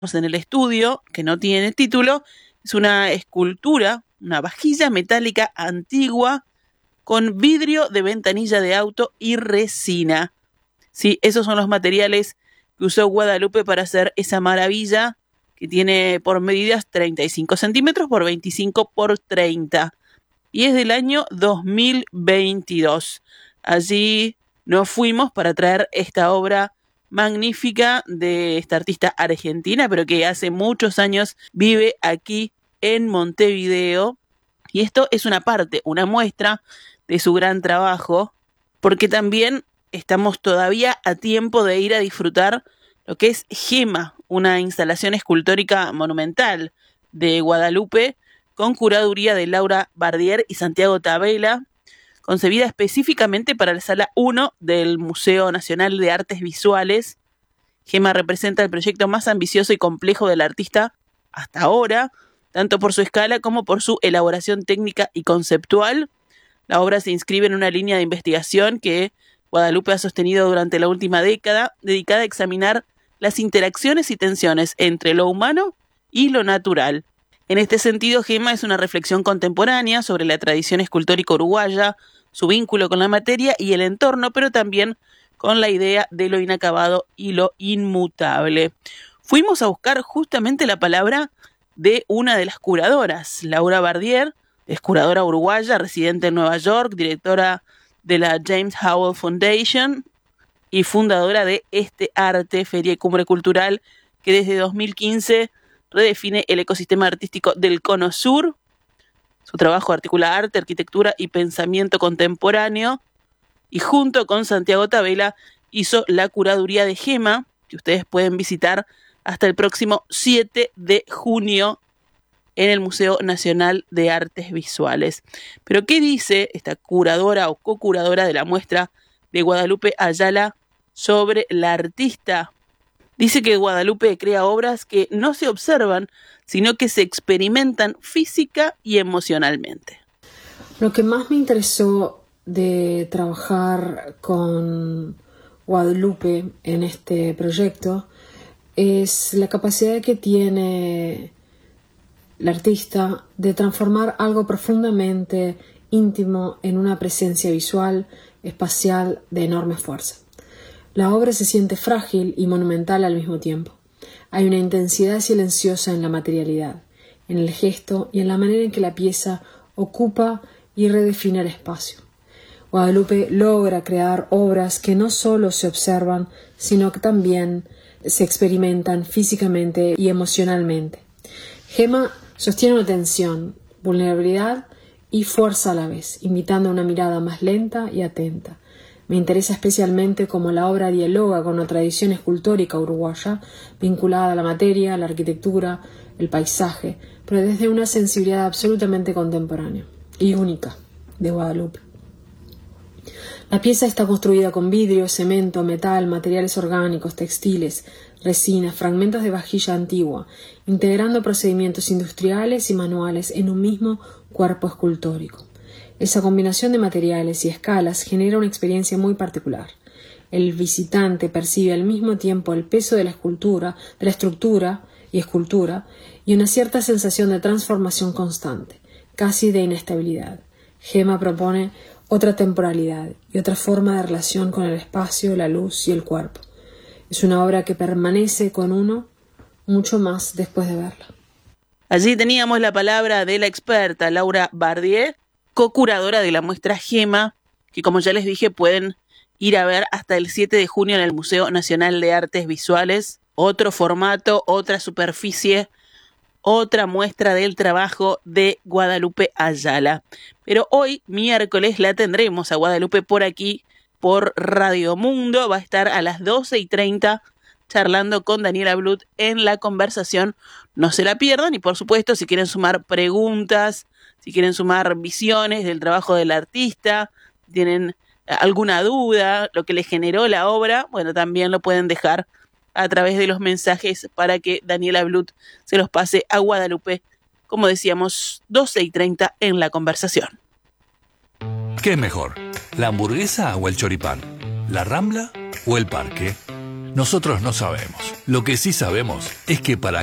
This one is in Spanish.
en el estudio, que no tiene título, es una escultura, una vajilla metálica antigua con vidrio de ventanilla de auto y resina. Sí, esos son los materiales que usó Guadalupe para hacer esa maravilla que tiene por medidas 35 centímetros por 25 por 30. Y es del año 2022. Allí nos fuimos para traer esta obra magnífica de esta artista argentina, pero que hace muchos años vive aquí en Montevideo. Y esto es una parte, una muestra de su gran trabajo, porque también estamos todavía a tiempo de ir a disfrutar lo que es Gema, una instalación escultórica monumental de Guadalupe, con curaduría de Laura Bardier y Santiago Tabela, concebida específicamente para la Sala 1 del Museo Nacional de Artes Visuales. Gema representa el proyecto más ambicioso y complejo del artista hasta ahora, tanto por su escala como por su elaboración técnica y conceptual. La obra se inscribe en una línea de investigación que Guadalupe ha sostenido durante la última década, dedicada a examinar las interacciones y tensiones entre lo humano y lo natural. En este sentido, Gema es una reflexión contemporánea sobre la tradición escultórica uruguaya, su vínculo con la materia y el entorno, pero también con la idea de lo inacabado y lo inmutable. Fuimos a buscar justamente la palabra de una de las curadoras, Laura Bardier, es curadora uruguaya, residente en Nueva York, directora de la James Howell Foundation y fundadora de Este Arte, Feria y Cumbre Cultural, que desde 2015 redefine el ecosistema artístico del Cono Sur. Su trabajo articula arte, arquitectura y pensamiento contemporáneo, y junto con Santiago Tabela hizo la curaduría de Gema, que ustedes pueden visitar hasta el próximo 7 de junio en el Museo Nacional de Artes Visuales. Pero ¿qué dice esta curadora o co-curadora de la muestra de Guadalupe Ayala sobre la artista? Dice que Guadalupe crea obras que no se observan, sino que se experimentan física y emocionalmente. Lo que más me interesó de trabajar con Guadalupe en este proyecto es la capacidad que tiene la artista de transformar algo profundamente íntimo en una presencia visual, espacial de enorme fuerza. La obra se siente frágil y monumental al mismo tiempo. Hay una intensidad silenciosa en la materialidad, en el gesto y en la manera en que la pieza ocupa y redefine el espacio. Guadalupe logra crear obras que no solo se observan, sino que también se experimentan físicamente y emocionalmente. Gema sostiene una tensión, vulnerabilidad y fuerza a la vez, invitando a una mirada más lenta y atenta. Me interesa especialmente cómo la obra dialoga con una tradición escultórica uruguaya vinculada a la materia, la arquitectura, el paisaje, pero desde una sensibilidad absolutamente contemporánea y única de Guadalupe. La pieza está construida con vidrio, cemento, metal, materiales orgánicos, textiles, resina, fragmentos de vajilla antigua, integrando procedimientos industriales y manuales en un mismo cuerpo escultórico. Esa combinación de materiales y escalas genera una experiencia muy particular. El visitante percibe al mismo tiempo el peso de la estructura y escultura, y una cierta sensación de transformación constante, casi de inestabilidad. Gema propone otra temporalidad y otra forma de relación con el espacio, la luz y el cuerpo. Es una obra que permanece con uno mucho más después de verla. Allí teníamos la palabra de la experta Laura Bardier, co-curadora de la muestra Gema, que como ya les dije pueden ir a ver hasta el 7 de junio en el Museo Nacional de Artes Visuales. Otro formato, otra superficie, otra muestra del trabajo de Guadalupe Ayala. Pero hoy, miércoles, la tendremos a Guadalupe por aquí, por Radio Mundo. Va a estar a las 12:30 charlando con Daniela Blut en La Conversación. No se la pierdan y, por supuesto, si quieren sumar preguntas, si quieren sumar visiones del trabajo del artista, tienen alguna duda, lo que les generó la obra, bueno, también lo pueden dejar a través de los mensajes para que Daniela Blut se los pase a Guadalupe, como decíamos, 12:30 en La Conversación. ¿Qué es mejor? ¿La hamburguesa o el choripán? ¿La Rambla o el parque? Nosotros no sabemos. Lo que sí sabemos es que para